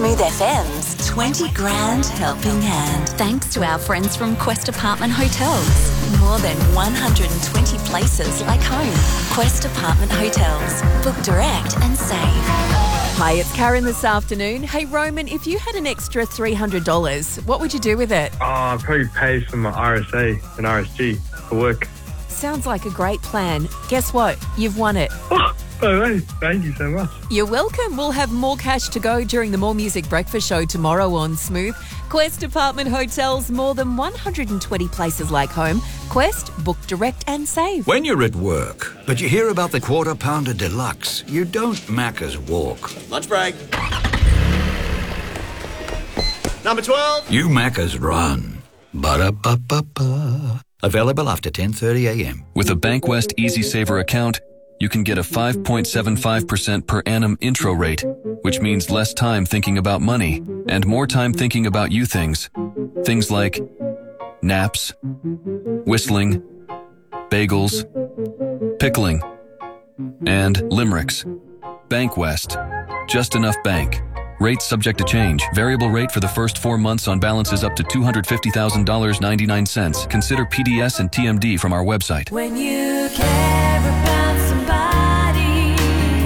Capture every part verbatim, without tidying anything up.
Smooth F M's twenty grand helping hand. Thanks to our friends from Quest Apartment Hotels. More than one hundred twenty places like home. Quest Apartment Hotels. Book direct and save. Hi, it's Karen this afternoon. Hey, Roman, if you had an extra three hundred dollars, what would you do with it? Oh, I'd probably pay for my R S A and R S G for work. Sounds like a great plan. Guess what? You've won it. Oh, oh, hey, thank you so much. You're welcome. We'll have more cash to go during the More Music Breakfast Show tomorrow on Smooth. Quest Apartment Hotels, more than one hundred twenty places like home. Quest, book direct and save. When you're at work, but you hear about the Quarter Pounder Deluxe, you don't Macca's walk. Lunch break. Number twelve. You Macca's run. Ba-da-ba-ba-ba. Available after ten thirty a.m. With a Bankwest Easy Saver account, you can get a five point seven five percent per annum intro rate, which means less time thinking about money and more time thinking about you things. Things like naps, whistling, bagels, pickling, and limericks. Bankwest. Just enough bank. Rates subject to change. Variable rate for the first four months on balances up to two hundred fifty thousand dollars and ninety-nine cents. Consider P D S and T M D from our website. When you care about somebody.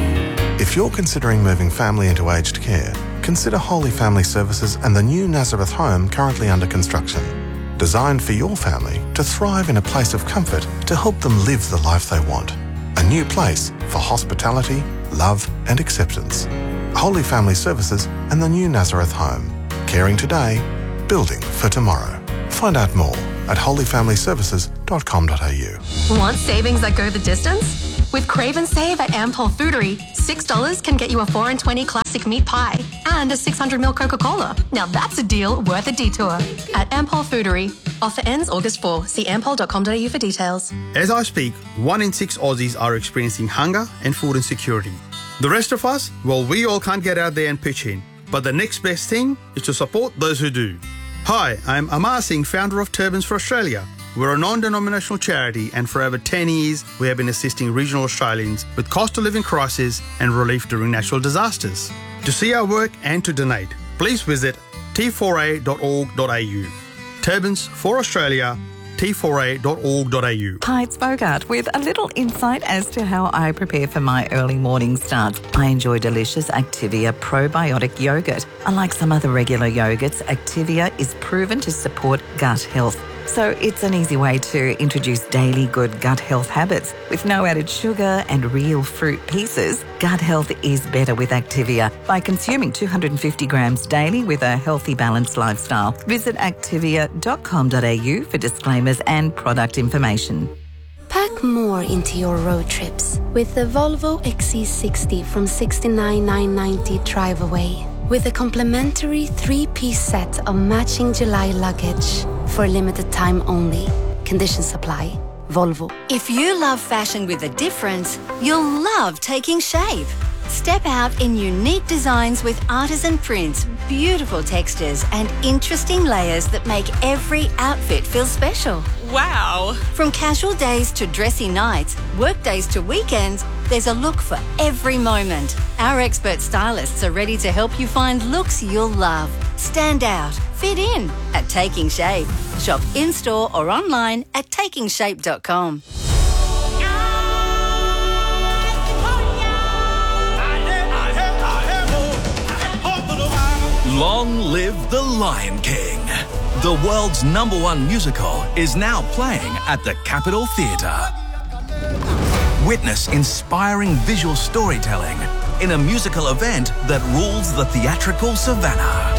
If you're considering moving family into aged care, consider Holy Family Services and the new Nazareth home currently under construction. Designed for your family to thrive in a place of comfort to help them live the life they want. A new place for hospitality, love and acceptance. Holy Family Services and the new Nazareth home. Caring today, building for tomorrow. Find out more at holy family services dot com dot a u. Want savings that go the distance? With Crave and Save at Ampol Foodery, six dollars can get you a four and twenty classic meat pie and a six hundred milliliter Coca-Cola. Now that's a deal worth a detour. At Ampol Foodery. Offer ends August fourth. See ampol dot com dot a u for details. As I speak, one in six Aussies are experiencing hunger and food insecurity. The rest of us, well, we all can't get out there and pitch in. But the next best thing is to support those who do. Hi, I'm Amar Singh, founder of Turbans for Australia. We're a non-denominational charity and for over ten years we have been assisting regional Australians with cost of living crisis and relief during natural disasters. To see our work and to donate, please visit t four a dot org dot a u. Turbans for Australia, t four a dot org dot a u. Hi, it's Bogart with a little insight as to how I prepare for my early morning starts. I enjoy delicious Activia probiotic yogurt. Unlike some other regular yogurts, Activia is proven to support gut health. So it's an easy way to introduce daily good gut health habits. With no added sugar and real fruit pieces, gut health is better with Activia by consuming two hundred fifty grams daily with a healthy, balanced lifestyle. Visit activia dot com dot a u for disclaimers and product information. Pack more into your road trips with the Volvo X C sixty from sixty-nine thousand nine hundred ninety Drive Away. With a complimentary three-piece set of matching July luggage for a limited time only. Conditions apply. Volvo. If you love fashion with a difference, you'll love Taking Shape. Step out in unique designs with artisan prints, beautiful textures, and interesting layers that make every outfit feel special. Wow! From casual days to dressy nights, work days to weekends, there's a look for every moment. Our expert stylists are ready to help you find looks you'll love. Stand out, fit in at Taking Shape. Shop in-store or online at taking shape dot com. Long live the Lion King. The world's number one musical is now playing at the Capitol Theatre. Witness inspiring visual storytelling in a musical event that rules the theatrical savannah.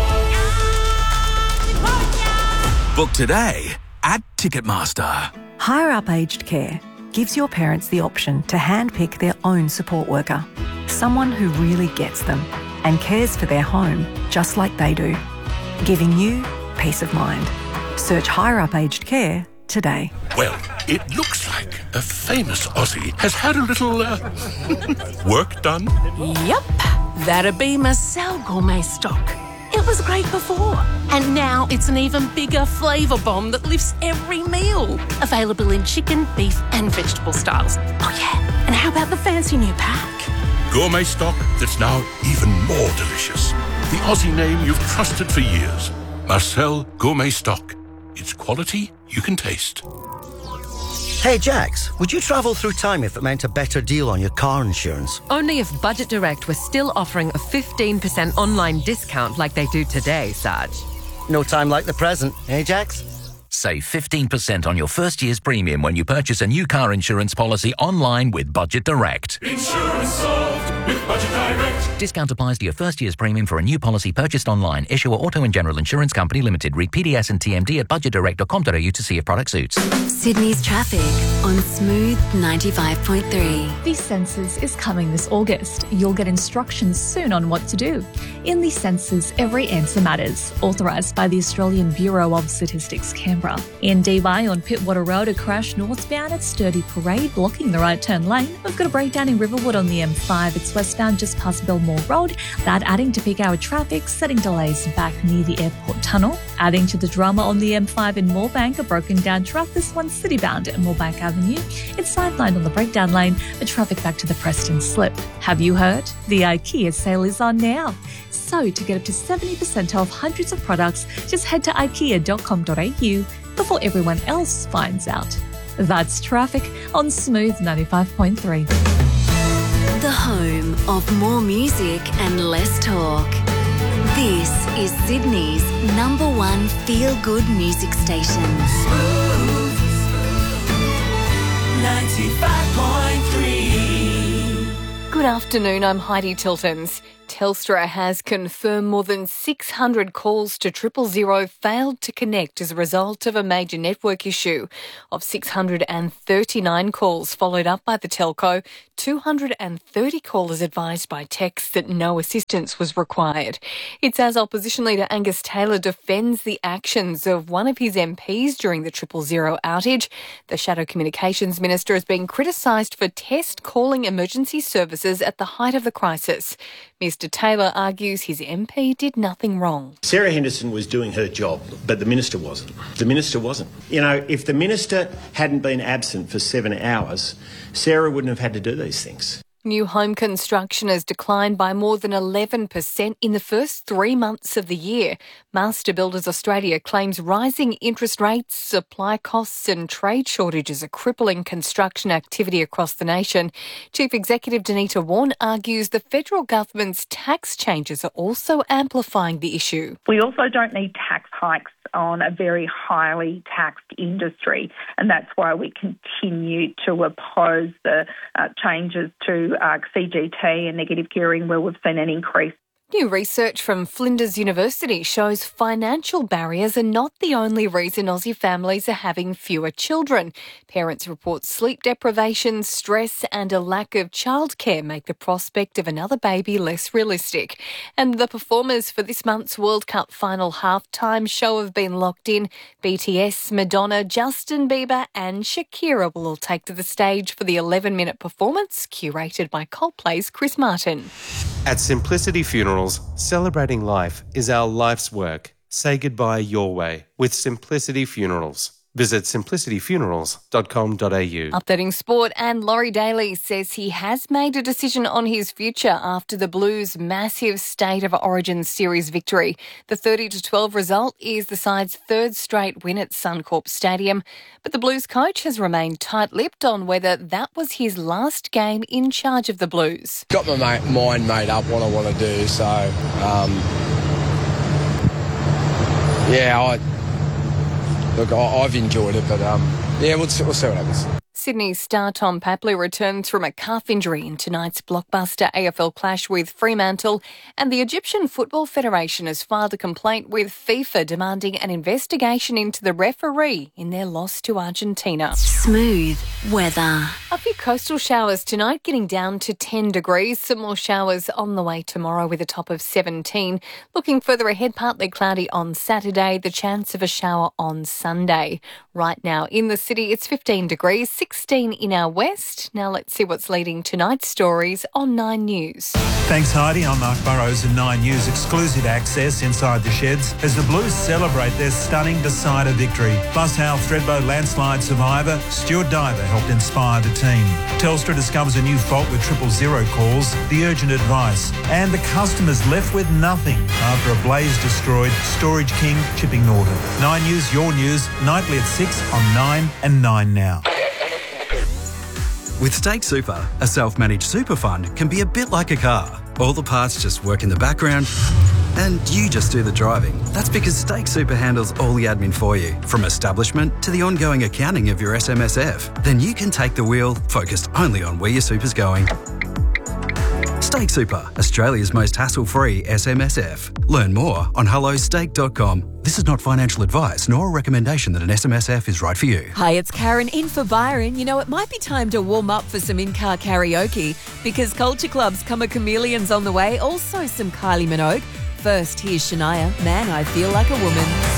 Book today at Ticketmaster. Higher Up Aged Care gives your parents the option to handpick their own support worker, someone who really gets them and cares for their home just like they do, giving you peace of mind. Search Higher Up Aged Care today. Well, it looks like a famous Aussie has had a little uh, work done. Yep, that'd be Marcel Gourmet stock. It was great before, and now it's an even bigger flavour bomb that lifts every meal. Available in chicken, beef and vegetable styles. Oh yeah, and how about the fancy new pack? Gourmet stock that's now even more delicious. The Aussie name you've trusted for years. Marcel Gourmet Stock. It's quality you can taste. Hey Jax, would you travel through time if it meant a better deal on your car insurance? Only if Budget Direct was still offering a fifteen percent online discount like they do today, Sarge. No time like the present, eh Jax? Save fifteen percent on your first year's premium when you purchase a new car insurance policy online with Budget Direct. Insurance solved with Budget Direct. Discount applies to your first year's premium for a new policy purchased online. Issuer Auto and General Insurance Company Limited. Read P D S and T M D at budget direct dot com dot a u to see if product suits. Sydney's traffic on Smooth ninety-five point three. The census is coming this August. You'll get instructions soon on what to do. In the census, every answer matters. Authorised by the Australian Bureau of Statistics, Canberra. In D Y on Pittwater Road, a crash northbound at Sturdy Parade, blocking the right turn lane. We've got a breakdown in Riverwood on the M five. It's westbound just past Belmore Road. That adding to peak hour traffic, setting delays back near the airport tunnel. Adding to the drama on the M five in Moorebank, a broken down truck. This one's citybound at Moorebank Avenue. It's sidelined on the breakdown lane, a traffic back to the Preston Slip. Have you heard? The IKEA sale is on now. So to get up to seventy percent off hundreds of products, just head to ikea dot com dot a u before everyone else finds out. That's traffic on Smooth ninety-five point three. The home of more music and less talk. This is Sydney's number one feel-good music station. Smooth ninety-five point three. Good afternoon, I'm Heidi Tiltons. Telstra has confirmed more than six hundred calls to triple zero failed to connect as a result of a major network issue. Of six hundred thirty-nine calls followed up by the telco, two hundred thirty callers advised by text that no assistance was required. It's as opposition leader Angus Taylor defends the actions of one of his M Ps during the triple zero outage. The Shadow Communications Minister has been criticised for test calling emergency services at the height of the crisis. Mister Taylor argues his M P did nothing wrong. Sarah Henderson was doing her job, but the minister wasn't. The minister wasn't. You know, if the minister hadn't been absent for seven hours, Sarah wouldn't have had to do these things. New home construction has declined by more than eleven percent in the first three months of the year. Master Builders Australia claims rising interest rates, supply costs and trade shortages are crippling construction activity across the nation. Chief Executive Danita Warren argues the federal government's tax changes are also amplifying the issue. We also don't need tax hikes on a very highly taxed industry, and that's why we continue to oppose the uh, changes to uh, C G T and negative gearing where we've seen an increase. New research from Flinders University shows financial barriers are not the only reason Aussie families are having fewer children. Parents report sleep deprivation, stress and a lack of childcare make the prospect of another baby less realistic. And the performers for this month's World Cup final halftime show have been locked in. B T S, Madonna, Justin Bieber and Shakira will all take to the stage for the eleven-minute performance curated by Coldplay's Chris Martin. At Simplicity Funerals, celebrating life is our life's work. Say goodbye your way with Simplicity Funerals. Visit simplicity funerals dot com dot a u. Updating sport, and Laurie Daly says he has made a decision on his future after the Blues' massive State of Origin series victory. The thirty to twelve result is the side's third straight win at Suncorp Stadium, but the Blues coach has remained tight-lipped on whether that was his last game in charge of the Blues. Got my mind made up what I want to do, so um, yeah, I. Look, I've enjoyed it, but um, yeah, we'll see, we'll see what happens. Sydney's star Tom Papley returns from a calf injury in tonight's blockbuster A F L clash with Fremantle, and the Egyptian Football Federation has filed a complaint with FIFA demanding an investigation into the referee in their loss to Argentina. Smooth weather. A few coastal showers tonight, getting down to ten degrees. Some more showers on the way tomorrow with a top of seventeen. Looking further ahead, partly cloudy on Saturday, the chance of a shower on Sunday. Right now in the city, it's fifteen degrees, six sixteen in our west. Now let's see what's leading tonight's stories on Nine News. Thanks, Heidi. I'm Mark Burrows and Nine News. Exclusive access inside the sheds as the Blues celebrate their stunning decider victory. Plus how Thredbo landslide survivor Stuart Diver helped inspire the team. Telstra discovers a new fault with triple zero calls, the urgent advice, and the customers left with nothing after a blaze destroyed Storage King Chipping Norton. Nine News, your news, nightly at six on Nine and Nine Now. With Stake Super, a self-managed super fund can be a bit like a car. All the parts just work in the background and you just do the driving. That's because Stake Super handles all the admin for you, from establishment to the ongoing accounting of your S M S F. Then you can take the wheel, focused only on where your super's going. Stake Super, Australia's most hassle-free S M S F. Learn more on hello stake dot com. This is not financial advice nor a recommendation that an S M S F is right for you. Hi, it's Karen in for Byron. You know, it might be time to warm up for some in-car karaoke because Culture Club's Come a Chameleon's on the way, also some Kylie Minogue. First, here's Shania, Man, I Feel Like a Woman.